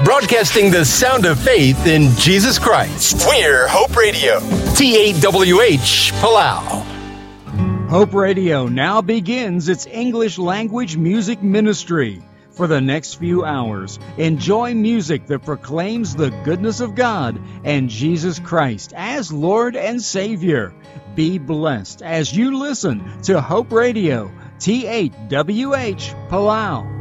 Broadcasting the sound of faith in Jesus Christ. We're Hope Radio. T8WH, Palau. Hope Radio now begins its English language music ministry. For the next few hours, enjoy music that proclaims the goodness of God and Jesus Christ as Lord and Savior. Be blessed as you listen to Hope Radio, T8WH, Palau.